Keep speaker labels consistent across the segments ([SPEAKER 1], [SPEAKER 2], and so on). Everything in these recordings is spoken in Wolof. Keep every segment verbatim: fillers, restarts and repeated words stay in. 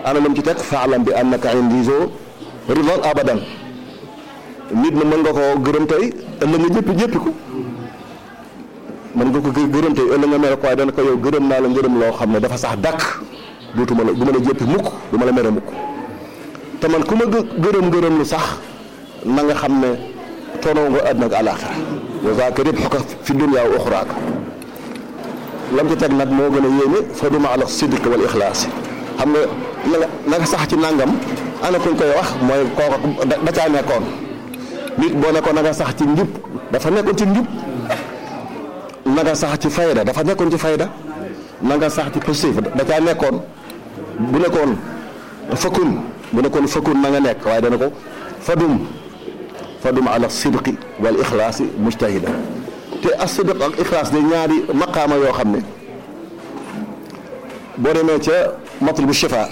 [SPEAKER 1] ana lam ci teg faalam bi annaka indi zo ridan abadan nit na mën nga koo gërëm tey ëllëg nga jëppi jëppi ko mën nga ko gërëm tey ëllëg nga mere ko waaye dana ko yow gërëm naa la ngërëm loo xam ne dafa sax dàkk duutuma la du ma la jëppi mukk du ma la mere mukk te man ku ma gërëm gërëm lu sax na nga xam ne tonoo nga àddina ak àlaaxira wa zaaka ribhuka fi dunya wa uxraaka lam ci teg nag moo gën a yéeme fa duma ala sidq wal ixlaas xam nga na nga sax ci nangam ana kuñ koy wax mooy kooka da caa nekkoon nit boo nekkoon na nga sax ci njub dafa nekkoon ci njub na nga sax ci fayda dafa nekkoon ci fayda na nga sax ci positif da caa nekkoon bu nekkoon fakkun bu nekkoon fakkun na nga nekk waaye dana ko fadum fadum ala sidqi wal ixlaasi mujtahida te as-sidq ak ixlaas de ñaari maqaama yoo xam ne boo demee ca matlubu shifaa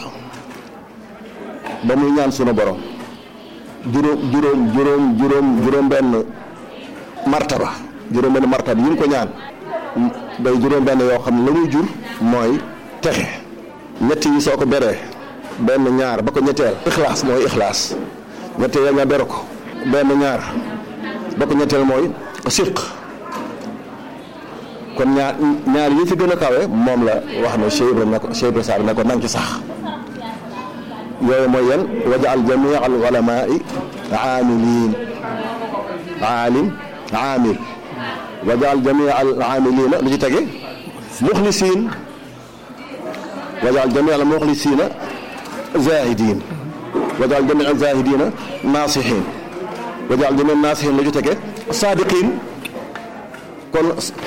[SPEAKER 1] ba muy ñaan sunu borom juróom juróom juróom juróom juróom benn martaba juróom benn martaba yi ñu ko ñaan day juróom benn yoo xam ne la muy jur mooy texe ñett yi soo ko beree benn ñaar ba ko ñetteel ixlaas mooy ixlaas ñetteel nga bere ko benn ñaar ba ko ñetteel mooy sidq kon ñaar ñaar yi ci gën a kawe moom la wax ne Cheikh Ibrahima ne ko Cheikh Ibrahima Sarr ne ko nang ci sax yooyu mooy yan wajaal jamii al ulamaai aamiliin aalim aamil wajaal jamii al aamiliina lu ci tege muxlisiin wajaal jamii al muxlisiina zaahidiin wajaal jamii al zaahidiina naasixiin wajaal jamii al naasixiin lu ci tege saadiqiin kon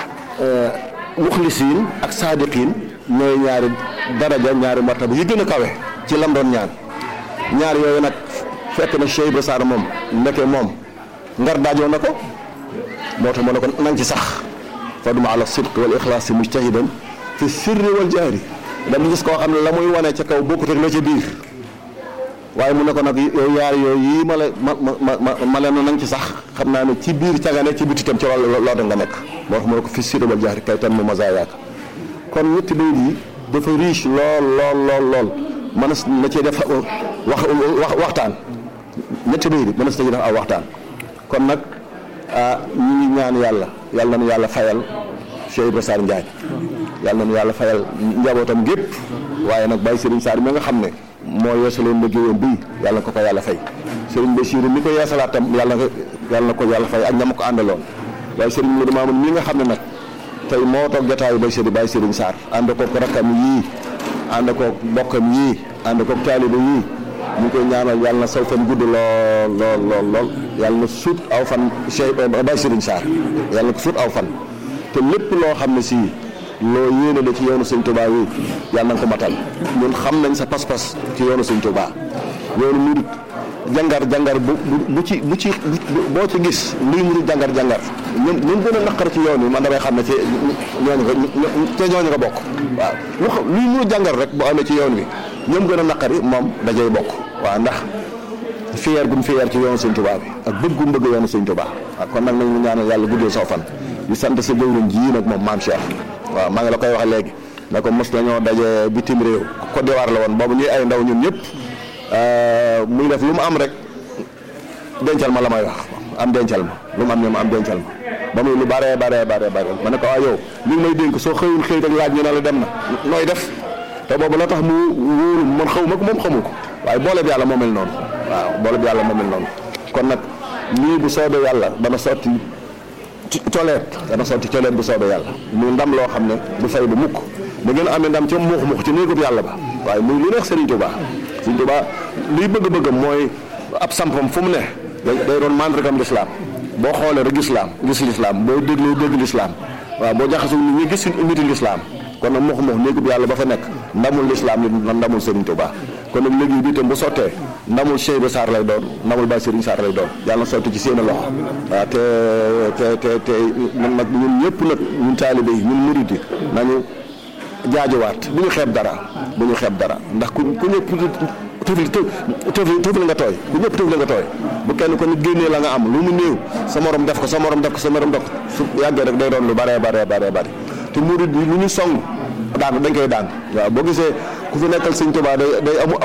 [SPEAKER 1] muxlisiin ak saadiqiin ñooy ñaari daraja ñaari martaba yi gën a kawe ci lam doon ñaan ñaar yooyu nag fekk na Cheikh Ibra Sarr moom nekkee moom ngar daajoo na ko moo tax moo ne ko nañ ci sax faduma ala sidq wal ixlaas mujtahidan fi sirri wal jahri dama gis koo xam ne la muy wane ca kaw bokkut ak la ca biir waaye mu ne ko nag yow yaar yooyu yii ma la ma ma ma ma leen nañ ci sax xam naa ne ci biir ca nga nekk ci biti tam ci wàllu loo da nga nekk moo tax mu ne ko fi sirri wal jahri kay tan mu mazaayaaka kon ñetti bayit yi dafa riche lool lool lool lool mënees na cee def wax waxtaan ñetti bayit yi mënees na cee def aw waxtaan kon nag ah ñu ngi ñaan yàlla yàlla nañu yàlla fayal Cheikh Ibra Sarr Njaañ yàlla nañu yàlla fayal njabootam gépp waaye nag Baye Serigne Sarr mi nga xam ne moo yeesaloon liggéeyam bii yàlla na ko ko yàlla fay Serigne Bassirou mi ko yeesalaat tam yàlla na yàlla na ko yàlla fay ak ña ma ko àndaloon waaye Serigne Modou Mamoun mi nga xam ne nag tey moo toog jotaayu Baye Serigne Baye Serigne Sarr ànd koog rakkam yii ànd koog bokkam yii ànd koog taaliba yii ñu ngi koy ñaanal yàlla na saw fan gudd lool lool lool lool yàlla na suut aw fan Cheikh Baye Serigne Sarr yàlla na ko suut aw fan te lépp loo xam ne si loo yéene la ci yoonu Sëñ Touba yi yàlla na ko matal ñun xam nañ sa pas-pas ci yoonu Sëñ Touba yoonu murit jàngar jàngar bu bu ci bu ci boo ci gis luy murit jàngar jàngar ñun ñun gën a naqar ci yoon wi man damay xam ne ci ñooñu ko te ñooñu ko bokk waaw lu xam luy murit jàngar rek boo amee ci yoon wi ñoom gën a naqari moom dajay bokk waaw ndax fiyeer gum fiyeer ci yoonu Sëñ Touba bi ak bëgg gum bëgg yoonu Sëñ Touba waaw kon nag nañu ñaanal yàlla guddee soo fan di sant sa jëwriñ ji nag moom maam Cheikh waaw maa ngi la koy wax léegi ne ko mos nañoo daje bitim réew Côte d'Ivoire la woon boobu ñuy ay ndaw ñun ñëpp muy def lu mu am rek dencal ma la may wax am dencal ma lu mu am ne ma am dencal ma ba muy lu bare bare bare bare ma ne ko waaw yow li may dénk soo xëyul xëy rek laaj ñu ne la dem na nooy def te boobu la tax mu wóolu man xaw ma ko moom xamu ko waaye boole bi yàlla moo mel noonu waaw boole bi yàlla moo mel noonu kon nag lii bu soobee yàlla dana sotti coleet dana sotti coleet bu soobee yàlla muy ndam loo xam ne du fay du mukk da ngeen amee ndam ca muux muux ci néegub yàlla ba waaye muy lu neex Serigne Touba Serigne Touba liy bëgg-bëggam mooy ab sampam fu mu ne day doon mandargam lislaam boo xoolee rek gis lislaam gis lislaam boo déglu dégg lislaam waaw boo jaxasoo nit ñi gis niti lislaam kon nag muux muux néegub yàlla ba fa nekk ndamul lislaam ni ndamul Serigne Touba kon nag léegi bi itam bu sottee ndamul Cheikh Ibra Sarr lay doon ndamul Baye Serigne Sarr lay doon yàlla na sotti ci seen loxo waaw te te te te man nag ñun ñëpp nag ñun taalibe yi ñun murid yi nañu jaajuwaat bu ñu xeeb dara bu ñu xeeb dara ndax ku ku ñëpp tëfli tëfli tëfli nga tooy ku ñëpp tëfli nga tooy bu kenn ko nit génnee la nga am lu mu néew sa morom def ko sa morom def ko sa morom def ko su yàggee rek day doon lu bare bare bare bare te murid yi lu ñu song daan dañ koy daan waaw boo gisee ku fi nekkal Sëñ Tuubaa day day amu